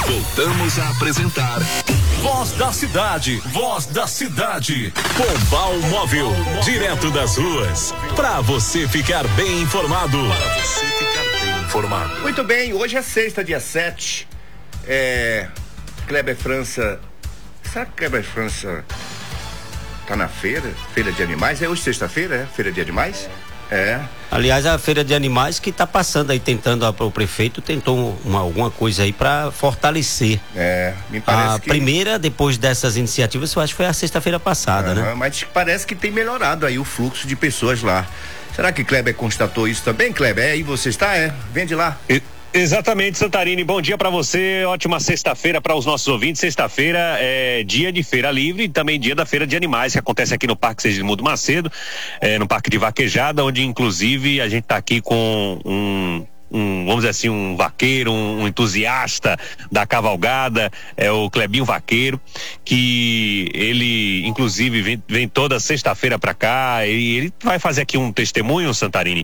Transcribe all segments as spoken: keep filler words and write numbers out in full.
Voltamos a apresentar Voz da Cidade, Voz da Cidade. Pombal Móvel, direto das ruas, para você ficar bem informado. Para você ficar bem informado. Muito bem, hoje é sexta, dia sete. É. Kleber França. Será que Kleber França tá na feira? Feira de animais? É hoje sexta-feira, é? Feira de animais? É. Aliás, a feira de animais que está passando aí, tentando, a, o prefeito tentou uma, alguma coisa aí para fortalecer. É, me parece a que... primeira, depois dessas iniciativas, eu acho que foi a sexta-feira passada, uhum, né? Mas parece que tem melhorado aí o fluxo de pessoas lá. Será que Kleber constatou isso também, Kleber? É, aí você está, é? Vende lá. E... Exatamente, Santarini, bom dia para você, ótima sexta-feira para os nossos ouvintes. Sexta-feira é dia de feira livre e também dia da feira de animais, que acontece aqui no Parque Segismundo Macedo, é, no Parque de Vaquejada, onde inclusive a gente está aqui com um um, vamos dizer assim, um vaqueiro, um, um entusiasta da cavalgada, é o Clebinho Vaqueiro, que ele inclusive vem, vem toda sexta-feira para cá e ele vai fazer aqui um testemunho, Santarini,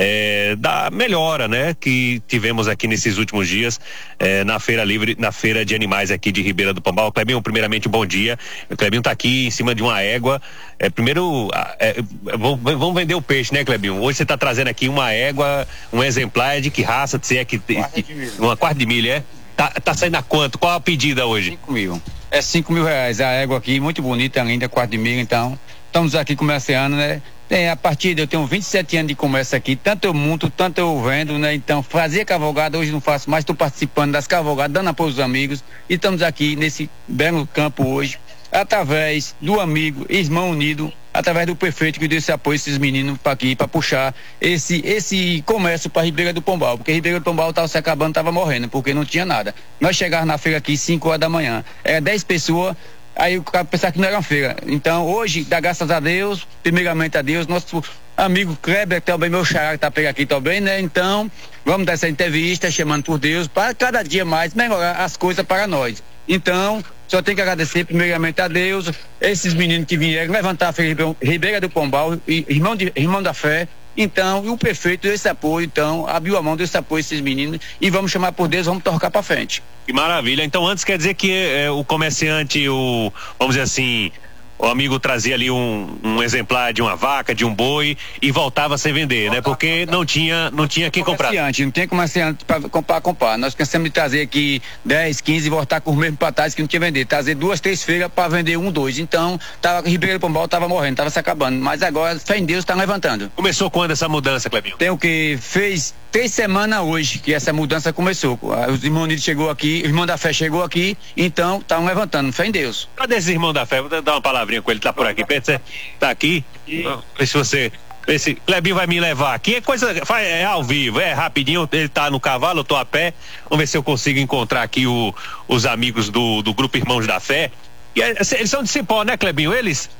é, da melhora, né, que tivemos aqui nesses últimos dias, é, na feira livre, na feira de animais aqui de Ribeira do Pombal. Clebinho, primeiramente, bom dia. O Clebinho tá aqui em cima de uma égua. É, primeiro, é, vamos, vamos vender o peixe, né, Clebinho? Hoje você tá trazendo aqui uma égua, um exemplar de que raça? Se é que, quarta de milho. Uma quarta de milho, é? Tá, tá saindo a quanto? Qual a pedida hoje? Cinco mil. É cinco mil reais. A égua aqui, muito bonita, linda, quarta de milho, então. Estamos aqui comerciando, né? Tem, a partir de eu tenho vinte e sete anos de comércio aqui, tanto eu monto, tanto eu vendo, né? Então, fazer cavalgada, hoje não faço mais, estou participando das cavalgadas, dando apoio aos amigos, e estamos aqui nesse belo campo hoje, através do amigo, irmão unido, através do prefeito que deu esse apoio a esses meninos para aqui, para puxar esse, esse comércio para Ribeira do Pombal, porque Ribeira do Pombal estava se acabando, estava morrendo, porque não tinha nada. Nós chegávamos na feira aqui cinco horas da manhã, era dez pessoas. Aí o cara pensava que não era uma feira. Então, hoje, dá graças a Deus, primeiramente a Deus, nosso amigo Kleber, também meu xará, que tá pegando aqui também, né? Então, vamos dar essa entrevista, chamando por Deus, para cada dia mais melhorar as coisas para nós. Então, só tenho que agradecer primeiramente a Deus, esses meninos que vieram levantar a feira Ribeira do Pombal, irmão, de, irmão da fé. Então, e o prefeito desse apoio, então, abriu a mão desse apoio a esses meninos e vamos chamar por Deus, vamos tocar para frente. Que maravilha. Então, antes quer dizer que é, o comerciante, o, vamos dizer assim, o amigo trazia ali um, um exemplar de uma vaca, de um boi e voltava sem vender, né? Porque não tinha, não tinha quem comprar. Comerciante, não tem comerciante para comprar, comprar. Nós cansamos de trazer aqui dez, quinze e voltar com os mesmos patates que não tinha vender. Trazer duas, três feiras para vender um, dois. Então, tava, Ribeira do Pombal tava morrendo, tava se acabando. Mas agora, fé em Deus, tá levantando. Começou quando essa mudança, Clebinho? Tem o que fez três semanas hoje que essa mudança começou. Os irmãos unidos chegou aqui, o irmão da fé chegou aqui, então estão levantando, fé em Deus. Cadê esse irmão da fé? Vou dar uma palavrinha com ele, tá por aqui, pensa, tá aqui, vê se você, esse Clebinho vai me levar aqui, é coisa, é ao vivo, é rapidinho, ele tá no cavalo, eu tô a pé, vamos ver se eu consigo encontrar aqui o, os amigos do, do grupo Irmãos da Fé, e é, eles são de Cipó, né, Clebinho? Eles...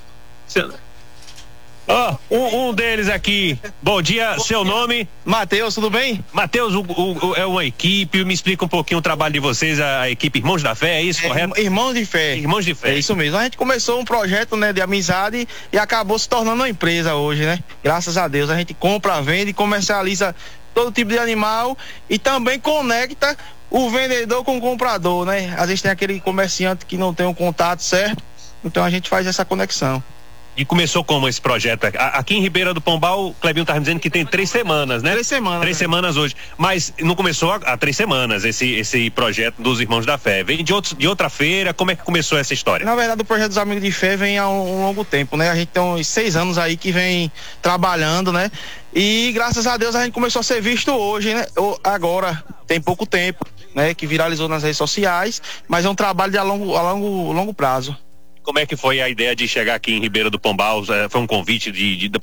Ó, oh, um, um deles aqui. Bom dia, seu nome? Matheus, tudo bem? Matheus, o, o, o, é uma equipe, me explica um pouquinho o trabalho de vocês, a, a equipe Irmãos da Fé, é isso, é, correto? Irmãos de Fé. Irmãos de Fé. É isso mesmo. A gente começou um projeto, né, de amizade e acabou se tornando uma empresa hoje, né? Graças a Deus, a gente compra, vende e comercializa todo tipo de animal e também conecta o vendedor com o comprador, né? Às vezes tem aquele comerciante que não tem um contato certo, então a gente faz essa conexão. E começou como esse projeto? Aqui em Ribeira do Pombal, o Clebinho tá me dizendo que tem três semanas, né? Três semanas. Três né? semanas hoje. Mas não começou há, há três semanas esse, esse projeto dos Irmãos da Fé. Vem de, outros, de outra feira, como é que começou essa história? Na verdade, o projeto dos Amigos de Fé vem há um, um longo tempo, né? A gente tem uns seis anos aí que vem trabalhando, né? E graças a Deus a gente começou a ser visto hoje, né? Agora, tem pouco tempo, né? Que viralizou nas redes sociais, mas é um trabalho de a longo, a longo, longo prazo. Como é que foi a ideia de chegar aqui em Ribeira do Pombal? Foi um convite de, de